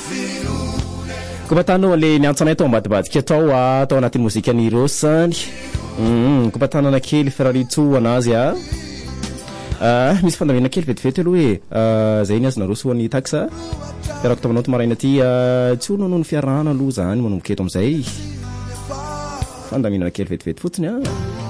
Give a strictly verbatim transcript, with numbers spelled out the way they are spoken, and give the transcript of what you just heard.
Kopatanao le niantsanay tao ambadibadika atao atao anatin'ny mozika ny Rosany. Mm, kopatanana kely firaritso anazy a. Ah, misy fandamina kely vetivety aloha e. Ah, zay ny azy narosoany taxa. Fiarako taminao tomaraina ty tsy ho nono ny fiarahana aloha zany manomboka eto am'zay. Fandamina kely vetivety fotsiny a.